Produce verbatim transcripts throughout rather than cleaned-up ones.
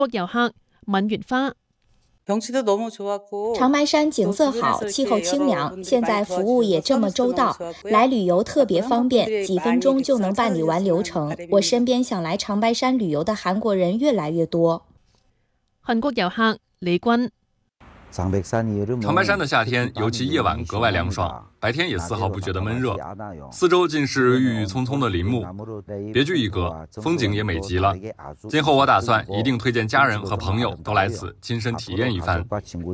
國遊客敏元花。 長白山景色好，氣候清涼，現在服務也這麼周到，來旅遊特別方便，幾分鐘就能辦理完流程。我身邊想來長白山旅遊的韓國人越來越多。 韓國遊客李君。 長白山的夏天，尤其夜晚格外涼爽，白天也絲毫不覺得悶熱。四周盡是鬱鬱蔥蔥的林木，別具一格，風景也美極了。今後我打算一定推薦家人和朋友都來此親身體驗一番。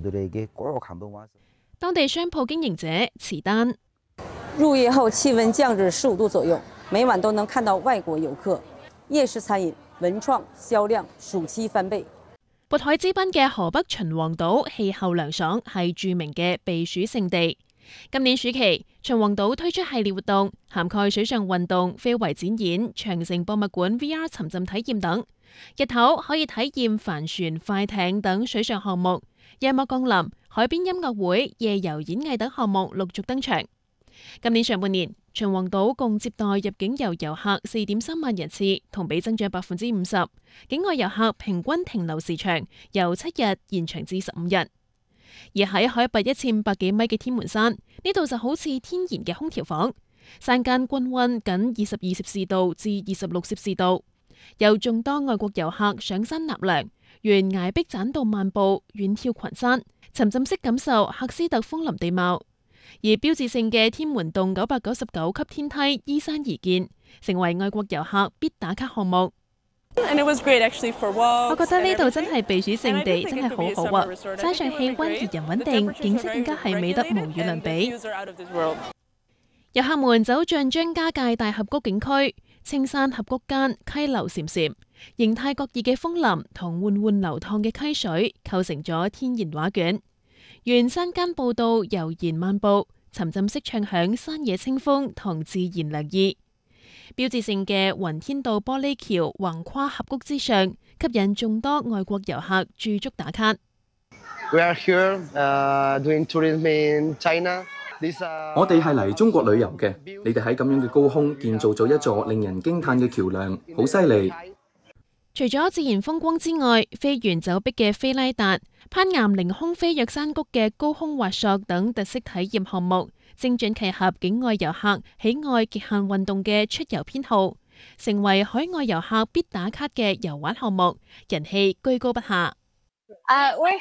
當地商鋪經營者慈丹， 入夜後氣溫降至十五度左右，每晚都能看到外國遊客。夜市餐飲文創銷量暑期翻倍。 渤海之濱嘅河北秦皇島氣候涼爽，係著名嘅避暑勝地。今年暑期，秦皇島推出系列活動，涵蓋水上運動、非遺展演、長城博物館 V R 沉浸體驗等。日頭可以體驗帆船、快艇等水上項目，夜幕降臨、海邊音樂會、夜遊演藝等項目陸續登場。今年上半年，秦皇島共接待入境遊遊客四點三萬人次，同比增長百分之五十。境外遊客平均停留時長由七日延長至十五日。而喺海拔一千五百幾米嘅天門山，呢度就好似天然嘅空調房，山間均溫僅二十二攝氏度至二十六攝氏度。有眾多外國遊客上山納涼，沿崖壁棧道漫步，遠眺群山，沉浸式感受喀斯特楓林地貌。而標誌性嘅天門洞九百九十九級天梯依山而建，成為外國遊客必打卡項目。我覺得呢度真係避暑勝地，真係好好啊！山上氣溫宜人穩定，景色更加係美得無與倫比。遊客們走進張家界大峽谷景區，青山峽谷間溪流潺潺，形態各異嘅楓林同緩緩流淌嘅溪水構成咗天然畫卷。沿山間步道悠然漫步，沉浸式暢享山野清風同自然涼意。標誌性嘅雲天道玻璃橋橫跨峽谷之上，吸引眾多外國遊客駐足打卡。 We are here, uh, doing tourism in China. This, uh, 我哋係嚟中國旅遊嘅，你哋喺咁樣嘅高空建造咗一座令人驚嘆嘅橋梁，好犀利。 除咗自然風光之外，飛檐走壁嘅飛拉達、攀岩凌空飛躍山谷嘅高空滑索等特色體驗項目，精準契合境外遊客喜愛極限運動嘅出遊偏好，成為海外遊客必打卡嘅遊玩項目，人氣居高不下。 Uh, we're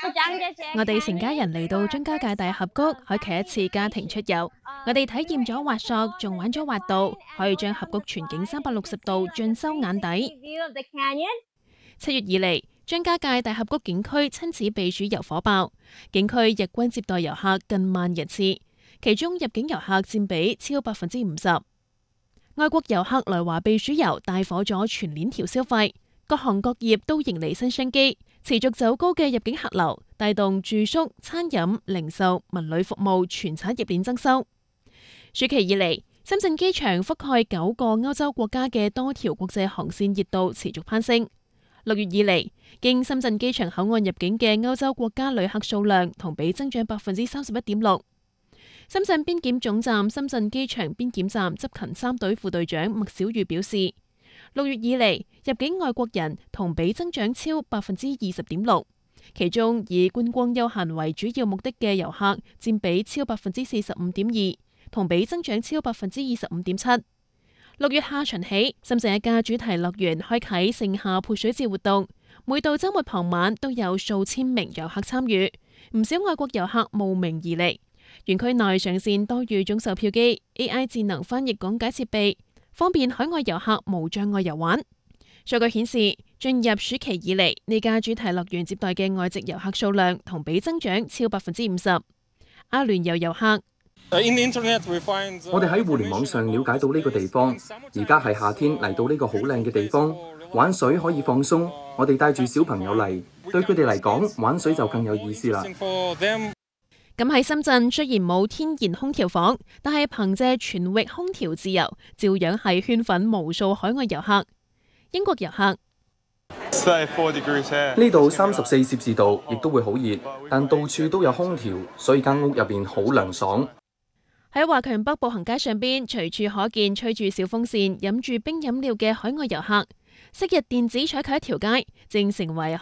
here 我哋成家人嚟到張家界大峽谷，開啟一次家庭出遊。我哋體驗咗滑索，仲玩咗滑道，可以將峽谷全景三百六十度盡收眼底。七月以嚟，張家界大峽谷景區親子避暑遊火爆，景區日均接待遊客近萬人次，其中入境遊客佔比超百分之五十。外國遊客來華避暑遊帶火咗全鏈條消費，各行各業都迎嚟新商機。持續走高嘅入境客流，帶動住宿、餐飲、零售、文旅服務全產業鏈增收。暑期以嚟，深圳機場覆蓋九個歐洲國家嘅多條國際航線熱度持續攀升。六月以嚟，經深圳機場口岸入境嘅歐洲國家旅客數量同比增長百分之三十一點六。深圳邊檢總站深圳機場邊檢站執勤三隊副隊長麥小宇表示，六月以嚟，入境外國人同比增長超百分之二十點六，其中以觀光休閒為主要目的嘅遊客佔比超百分之四十五點二，同比增長超百分之二十五點七。六月下旬起，深圳一家主題樂園開啟盛夏潑水節活動，每到週末傍晚都有數千名遊客參與，唔少外國遊客慕名而嚟。園區內上線多語種售票機、A I 智能翻譯講解設備，方便海外遊客無障礙遊玩。數據顯示，進入暑期以嚟，呢家主題樂園接待嘅外籍遊客數量同比增長超百分之五十。阿聯酋遊客， 我哋喺互聯網上了解到呢個地方，而家係夏天嚟到呢個好靚嘅地方，玩水可以放鬆。我哋帶住小朋友嚟，對佢哋嚟講，玩水就更有意思啦。 咁喺深圳雖然冇天然空調房，但係憑借全域空調自由，照樣係圈粉無數海外遊客。英國遊客， 呢度三十四攝氏度，亦都會好熱，但到處都有空調，所以間屋入邊好涼爽。 喺華強北步行街上邊，隨處可見吹住小風扇、飲住冰飲料嘅海外遊客， 昔日電子採購一條街，正成為